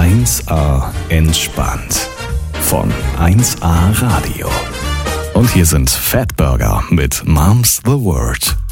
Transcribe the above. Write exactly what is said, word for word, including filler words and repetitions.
eins A entspannt von eins A Radio. Und hier sind Fatburger mit Mom's the Word.